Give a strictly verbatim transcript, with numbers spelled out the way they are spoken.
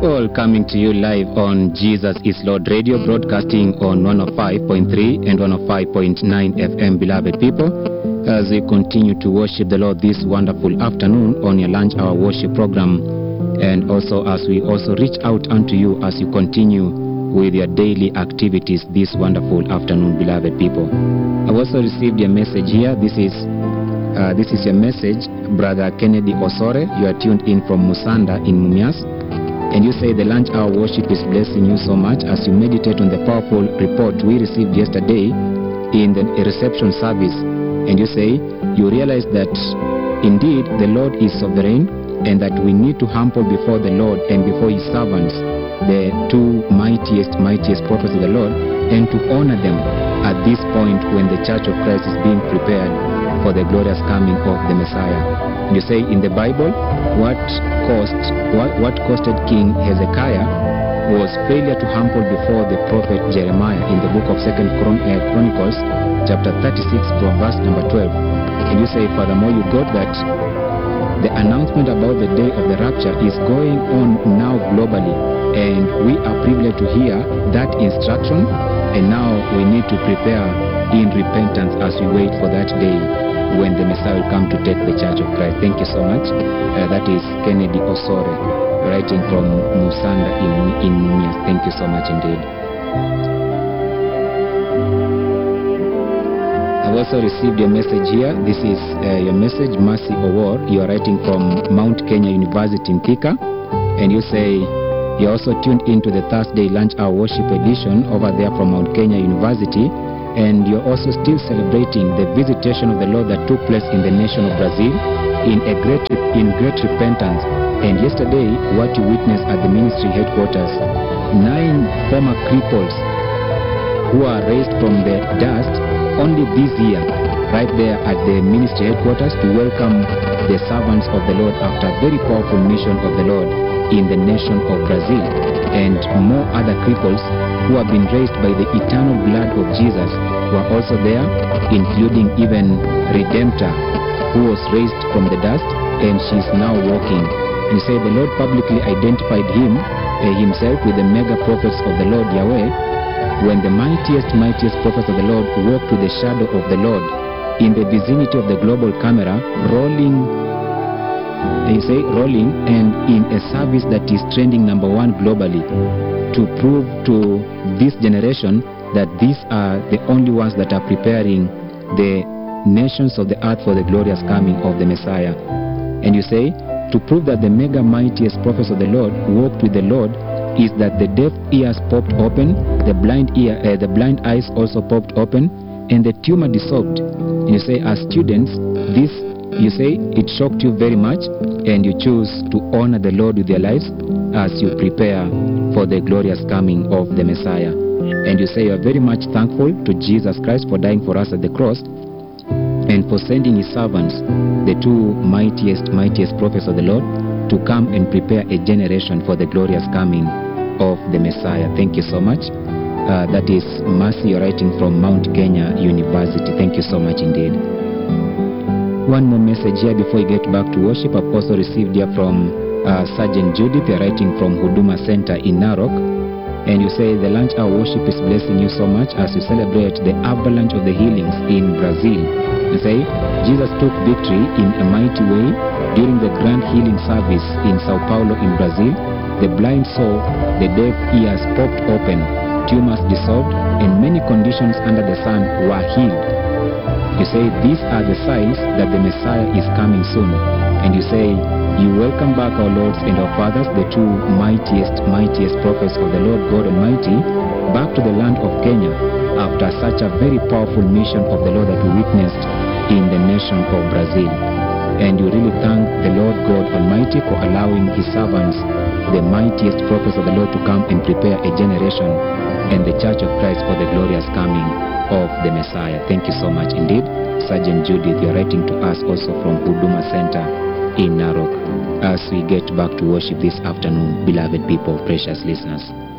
people, coming to you live on Jesus is Lord Radio, broadcasting on one oh five point three and one oh five point nine F M, beloved people, as we continue to worship the Lord this wonderful afternoon on your lunch hour worship program, and also as we also reach out unto you as you continue with your daily activities this wonderful afternoon, beloved people. I've also received your message here. This is uh, this is your message, Brother Kennedy Osore. You are tuned in from Musanda in Mumias, and you say the lunch hour worship is blessing you so much as you meditate on the powerful report we received yesterday in the reception service. And you say you realize that indeed the Lord is sovereign, and that we need to humble before the Lord and before his servants, the two mightiest, mightiest prophets of the Lord, and to honor them at this point when the Church of Christ is being prepared for the glorious coming of the Messiah. And you say in the Bible, what cost, what, what costed King Hezekiah was failure to humble before the prophet Jeremiah in the book of Second Chron- uh, Chronicles, chapter thirty-six, from verse number twelve. And you say, furthermore, you got that the announcement about the day of the rapture is going on now globally, and we are privileged to hear that instruction, and now we need to prepare in repentance as we wait for that day when the Messiah will come to take the Church of Christ. Thank you so much. Uh, that is Kennedy Osore, writing from Musanda in, in Mumias. Thank you so much indeed. I've also received your message here. This is uh, your message, Mercy Owor. You are writing from Mount Kenya University in Thika, and you say you're also tuned into the Thursday Lunch Hour Worship Edition over there from Mount Kenya University, and you're also still celebrating the visitation of the Lord that took place in the nation of Brazil in a great in great repentance. And yesterday, what you witnessed at the ministry headquarters, nine former cripples who are raised from the dust only this year, right there at the ministry headquarters, to welcome the servants of the Lord after a very powerful mission of the Lord in the nation of Brazil. And more other cripples who have been raised by the eternal blood of Jesus were also there, including even Redemptor, who was raised from the dust, and she's now walking. You say the Lord publicly identified him uh, himself with the mega prophets of the Lord Yahweh, when the mightiest, mightiest prophets of the Lord walked with the shadow of the Lord in the vicinity of the global camera, rolling, they say rolling, and in a service that is trending number one globally, to prove to this generation that these are the only ones that are preparing the nations of the earth for the glorious coming of the Messiah. And you say, to prove that the mega mightiest prophets of the Lord walked with the Lord is that the deaf ears popped open, the blind ear, uh, the blind eyes also popped open, and the tumor dissolved. And you say, as students, this, you say, it shocked you very much, and you choose to honor the Lord with your lives as you prepare for the glorious coming of the Messiah. And you say you are very much thankful to Jesus Christ for dying for us at the cross, and for sending his servants, the two mightiest, mightiest prophets of the Lord, to come and prepare a generation for the glorious coming of the Messiah. Thank you so much. Uh, that is Mercy, you're writing from Mount Kenya University. Thank you so much indeed. One more message here before we get back to worship. I've also received here from uh, Sergeant Judith. You're writing from Huduma Center in Narok, and you say the lunch hour worship is blessing you so much as you celebrate the avalanche of the healings in Brazil. You say Jesus took victory in a mighty way during the grand healing service in Sao Paulo in Brazil. The blind saw, the deaf ears popped open, tumors dissolved, and many conditions under the sun were healed. You say these are the signs that the Messiah is coming soon. And you say you welcome back our lords and our fathers, the two mightiest, mightiest prophets of the Lord God Almighty, back to the land of Kenya after such a very powerful mission of the Lord that we witnessed in the nation of Brazil. And you really thank the Lord God Almighty for allowing his servants, the mightiest prophets of the Lord, to come and prepare a generation and the Church of Christ for the glorious coming of the Messiah. Thank you so much indeed. Sergeant Judith, you're writing to us also from Huduma Center in Narok as we get back to worship this afternoon, beloved people, precious listeners.